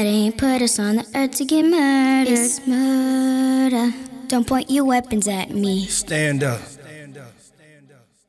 Daddy ain't put us on the earth to get murdered. It's murder. Don't point your weapons at me. Stand up.